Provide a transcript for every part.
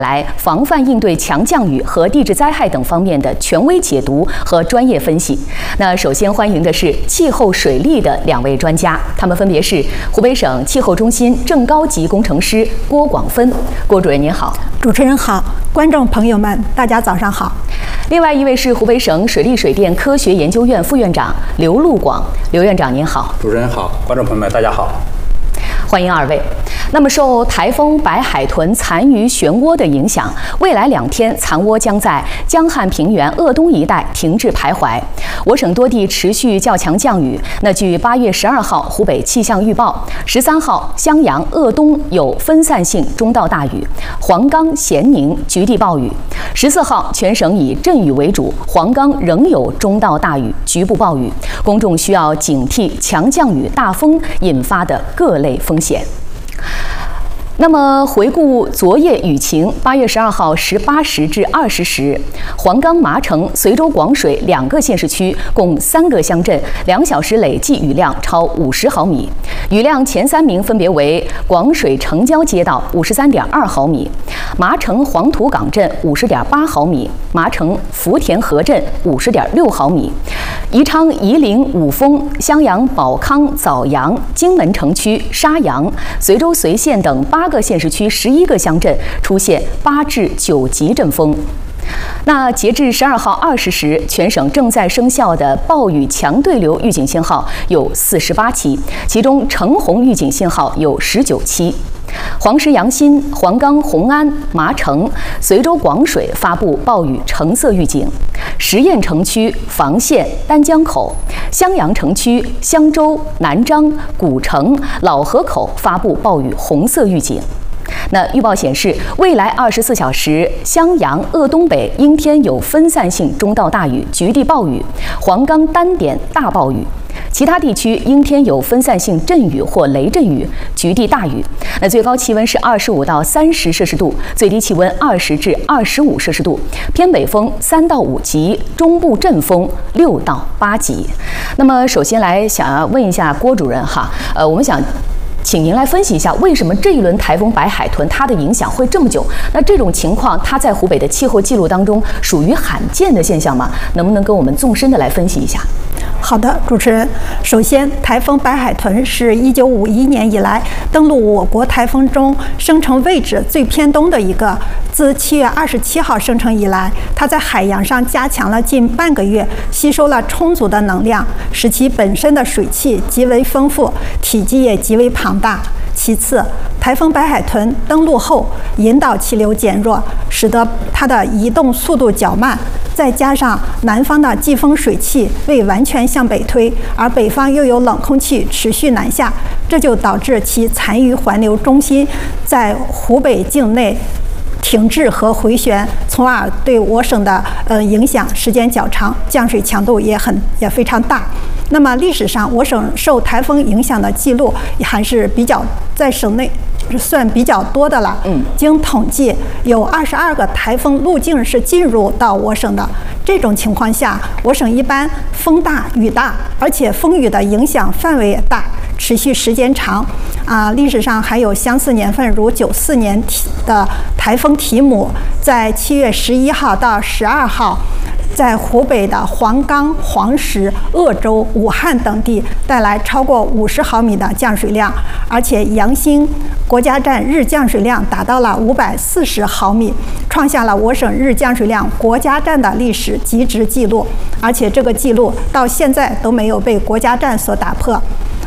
来防范应对强降雨和地质灾害等方面的权威解读和专业分析。那首先欢迎的是气候水利的2位专家，他们分别是湖北省气候中心正高级工程师郭广芬。郭主任您好。 主持人好，观众朋友们大家早上好。 另外一位是湖北省水利水电科学研究院副院长刘路广。刘院长您好。 主持人好，观众朋友们大家好。 欢迎2位。那么，受台风白海豚残余漩涡的影响，未来2天残涡将在江汉平原鄂东一带停滞徘徊。我省多地持续较强降雨。那据8月12号湖北气象预报，13号襄阳、鄂东有分散性中到大雨，黄冈、咸宁局地暴雨。14号全省以阵雨为主，黄冈仍有中到大雨、局部暴雨，公众需要警惕强降雨、大风引发的各类风险。那么，回顾昨夜雨情，8月12号18时至20时，黄冈、麻城、随州、广水2个县市区共3个乡镇2小时累计雨量超50毫米，雨量前3名分别为广水城郊街道53.2毫米，麻城黄土岗镇50.8毫米，麻城福田河镇50.6毫米，宜昌、夷陵、五峰、襄阳、保康、枣阳、荆门城区、沙阳、随州随县等8个县市区11个乡镇出现8至9级阵风。那截至12号20时，全省正在生效的暴雨强对流预警信号有48期，其中橙红预警信号有19期。黄石、阳新、黄冈、红安、麻城、随州、广水发布暴雨橙色预警，十堰城区、房县、丹江口、襄阳城区、襄州、南漳、古城、老河口发布暴雨红色预警。那预报显示，未来24小时，襄阳、鄂东北阴天有分散性中到大雨、局地暴雨，黄冈单点大暴雨。其他地区阴天有分散性阵雨或雷阵雨，局地大雨。那最高气温是25到30摄氏度，最低气温20至25摄氏度，偏北风3到5级，中部阵风6到8级。那么，首先来想要问一下郭主任哈，我们想请您来分析一下，为什么这一轮台风白海豚它的影响会这么久？那这种情况，它在湖北的气候记录当中属于罕见的现象吗？能不能跟我们纵深的来分析一下？ 好的，主持人。首先，台风白海豚是1951年以来登陆我国台风中生成位置最偏东的一个。自7月27号生成以来，它在海洋上加强了近半个月，吸收了充足的能量，使其本身的水汽极为丰富，体积也极为庞大。其次，台风白海豚登陆后，引导气流减弱，使得它的移动速度较慢。再加上南方的季风水汽未完全向北推，而北方又有冷空气持续南下，这就导致其残余环流中心在湖北境内停滞和回旋，从而对我省的影响时间较长，降水强度也非常大。那么历史上，我省受台风影响的记录也还是在省内算比较多的了。经统计，有22个台风路径是进入到我省的。这种情况下，我省一般风大雨大，而且风雨的影响范围也大，持续时间长。历史上还有相似年份，如94年的台风提姆，在7月11号到12号。在湖北的黄冈、黄石、鄂州、武汉等地带来超过50毫米的降水量，而且阳新国家站日降水量达到了540毫米，创下了我省日降水量国家站的历史极值记录，而且这个记录到现在都没有被国家站所打破。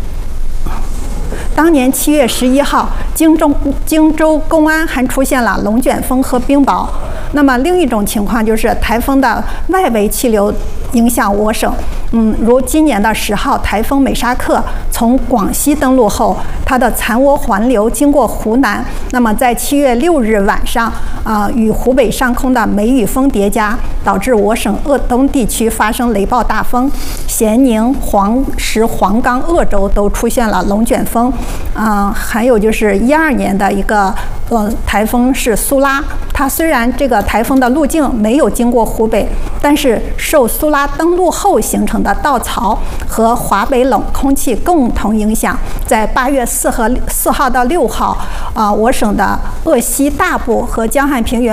当年7月11号，荆州、公安还出现了龙卷风和冰雹。那么另一种情况就是台风的外围气流影响我省。如今年的10号台风美沙克从广西登陆后，它的残涡环流经过湖南，那么在7月6日晚上，与湖北上空的梅雨风叠加，导致我省鄂东地区发生雷暴大风，咸宁、黄石、黄冈、鄂州都出现了龙卷风。 还有就是12年的一个台风是苏拉，它虽然这个台风的路径没有经过湖北，但是受苏拉登陆后形成的稻槽和华北冷空气共同影响，在8月4号到6号，我省的鄂西大部和江汉平原